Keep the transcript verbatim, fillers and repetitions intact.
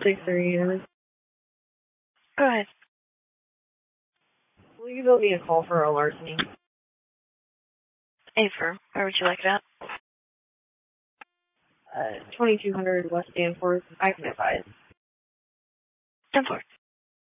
six three. Go ahead. Will you build me a call for a larceny? A firm. Where would you like it at? Uh, twenty-two hundred West Danforth. I can advise. ten four.